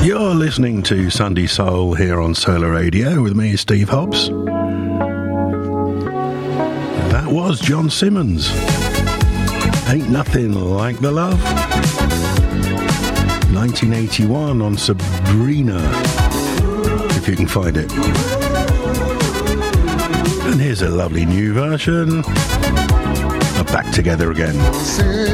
You're listening to Sunday Soul here on Solar Radio with me, Steve Hobbs. That was John Simmons. Ain't Nothing Like the Love. 1981 on Sabrina, if you can find it. And here's a lovely new version of Back Together Again.